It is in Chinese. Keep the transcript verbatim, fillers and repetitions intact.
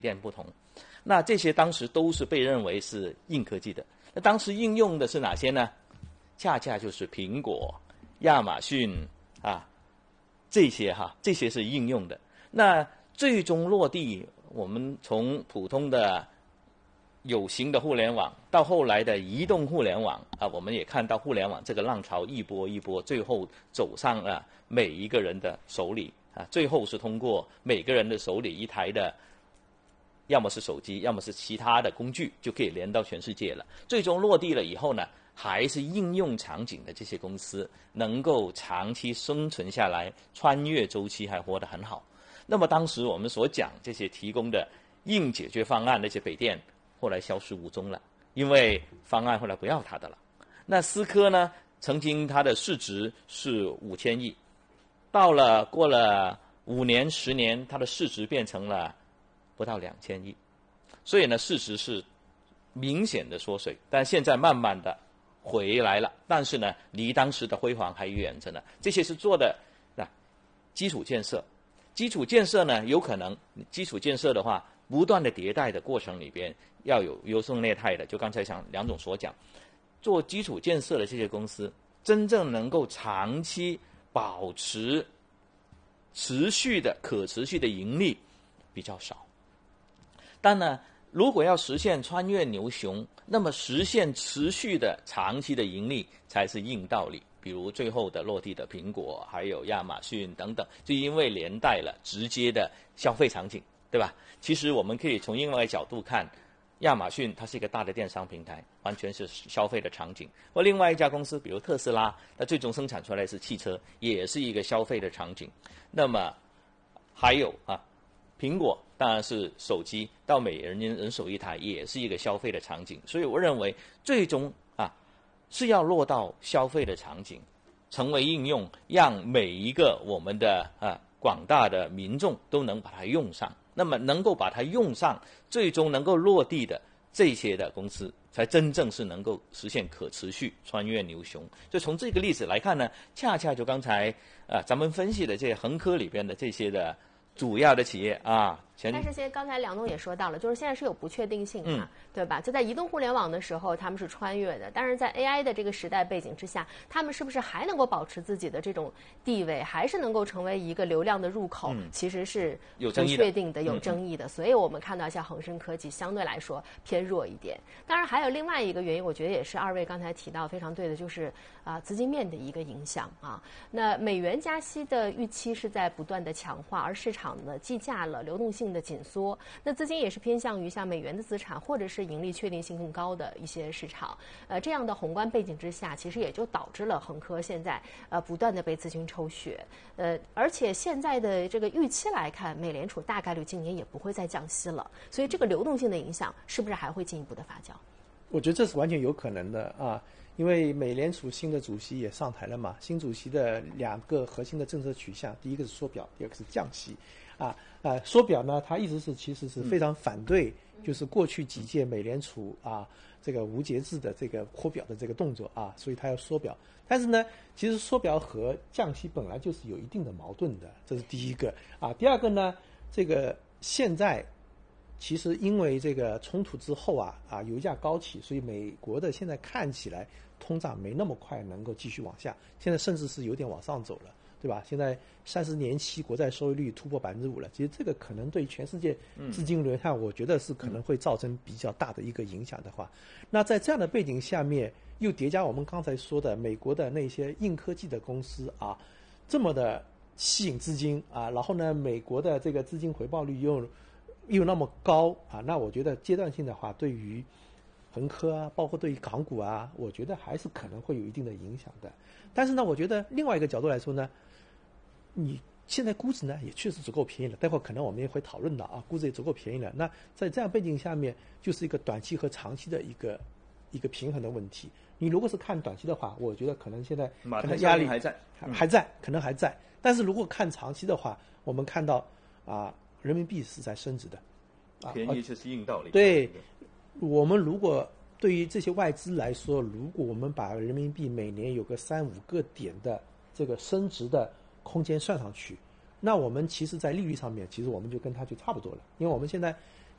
电不同。那这些当时都是被认为是硬科技的。那当时应用的是哪些呢？恰恰就是苹果、亚马逊啊这些哈，这些是应用的。那最终落地，我们从普通的有形的互联网到后来的移动互联网啊，我们也看到互联网这个浪潮一波一波，最后走上了每一个人的手里啊，最后是通过每个人的手里一台的，要么是手机，要么是其他的工具，就可以连到全世界了。最终落地了以后呢，还是应用场景的这些公司能够长期生存下来，穿越周期还活得很好。那么当时我们所讲这些提供的硬解决方案，那些北电后来消失无踪了，因为方案后来不要它的了。那思科呢，曾经它的市值是五千亿，到了过了五年十年，它的市值变成了不到两千亿，所以呢，市值是明显的缩水，但现在慢慢的回来了，但是呢，离当时的辉煌还远着呢。这些是做的啊基础建设，基础建设呢，有可能基础建设的话，不断的迭代的过程里边要有优胜劣汰的，就刚才像梁总所讲，做基础建设的这些公司，真正能够长期保持持续的可持续的盈利比较少。但呢，如果要实现穿越牛熊，那么实现持续的长期的盈利才是硬道理。比如最后的落地的苹果，还有亚马逊等等，就因为连带了直接的消费场景，对吧？其实我们可以从另外一个角度看，亚马逊它是一个大的电商平台，完全是消费的场景。或另外一家公司，比如特斯拉，它最终生产出来是汽车，也是一个消费的场景。那么还有啊，苹果当然是手机，到每人人手一台，也是一个消费的场景。所以我认为最终啊是要落到消费的场景，成为应用，让每一个我们的啊广大的民众都能把它用上。那么能够把它用上，最终能够落地的这些的公司，才真正是能够实现可持续穿越牛熊。就从这个例子来看呢，恰恰就刚才啊咱们分析的这些恒科里边的这些的主要的企业啊， 但是现在刚才梁总也说到了，就是现在是有不确定性嘛， 嗯、 对吧？就在移动互联网的时候，他们是穿越的，但是在 A I 的这个时代背景之下，他们是不是还能够保持自己的这种地位，还是能够成为一个流量的入口？ 嗯、 其实是不有争议确定的、 的有争议的。所以我们看到像恒生科技相对来说偏弱一点。当然还有另外一个原因，我觉得也是二位刚才提到非常对的，就是啊、呃、资金面的一个影响啊。那美元加息的预期是在不断的强化，而市场呢计价了流动性的紧缩。那资金也是偏向于像美元的资产，或者是盈利确定性更高的一些市场。呃，这样的宏观背景之下，其实也就导致了恒科现在呃不断的被资金抽血。呃，而且现在的这个预期来看，美联储大概率今年也不会再降息了，所以这个流动性的影响是不是还会进一步的发酵？ 我觉得这是完全有可能的啊，因为美联储新的主席也上台了嘛，新主席的两个核心的政策取向，第一个是缩表，第二个是降息。啊，呃，缩表呢，他一直是其实是非常反对，嗯、就是过去几届美联储啊这个无节制的这个扩表的这个动作啊，所以他要缩表。但是呢，其实缩表和降息本来就是有一定的矛盾的，这是第一个啊。第二个呢，这个现在其实因为这个冲突之后啊啊油价高企，所以美国的现在看起来通胀没那么快能够继续往下，现在甚至是有点往上走了。对吧？现在三十年期国债收益率突破百分之五了，其实这个可能对全世界资金流向，我觉得是可能会造成比较大的一个影响的话，那在这样的背景下面，又叠加我们刚才说的美国的那些硬科技的公司啊，这么的吸引资金啊，然后呢，美国的这个资金回报率又又那么高啊，那我觉得阶段性的话，对于恒科啊，包括对于港股啊，我觉得还是可能会有一定的影响的。但是呢，我觉得另外一个角度来说呢，你现在估值呢也确实足够便宜了，待会儿可能我们也会讨论到啊，估值也足够便宜了。那在这样背景下面，就是一个短期和长期的一个一个平衡的问题。你如果是看短期的话，我觉得可能现在可能压力还在， 还还在，可能还在。但是如果看长期的话，我们看到啊，人民币是在升值的， 啊、便宜就是硬道理。 对，我们如果对于这些外资来说，如果我们把人民币每年有个三五个点的这个升值的空间算上去，那我们其实在利率上面，其实我们就跟它就差不多了。因为我们现在